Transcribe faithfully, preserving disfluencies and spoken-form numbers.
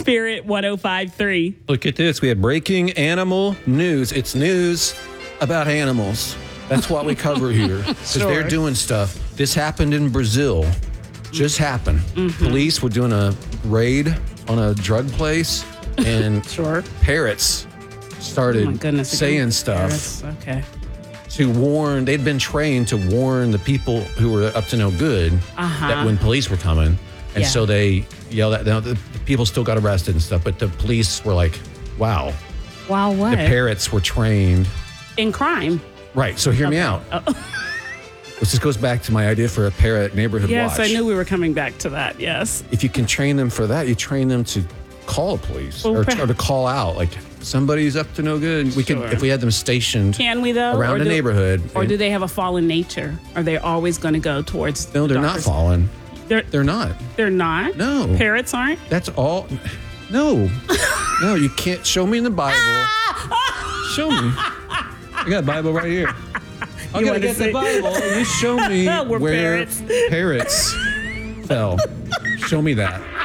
Spirit one oh five point three. Look at this. We have breaking animal news. It's news about animals. That's what we cover here. Because Sure. they're doing stuff. This happened in Brazil. Just happened. Mm-hmm. Police were doing a raid on a drug place, and Sure. parrots started Oh my goodness. saying again. stuff Parrots. Okay. to warn. They'd been trained to warn the people who were up to no good Uh-huh. that when police were coming. And Yeah. so they yelled at them. The people still got arrested and stuff, but the police were like, wow. Wow, what? The parrots were trained. In crime. Right. So hear me Okay. out. Oh. This goes back to my idea for a parrot neighborhood Yes, watch. I knew we were coming back to that. Yes. If you can train them for that, you train them to call police Well, or, per- or to call out. Like, somebody's up to no good. We Sure. could, if we had them stationed Can we though? around Or a do- neighborhood. Or and- do they have a fallen nature? Are they always going to go towards? No, they're not darkness? fallen. They're They're not. they're not. No. Parrots aren't. That's all. No. No, you can't. Show me in the Bible. Show me. I got a Bible right here. I You gotta wanna get the see? Bible. You show me We're where parrots. parrots fell. Show me that.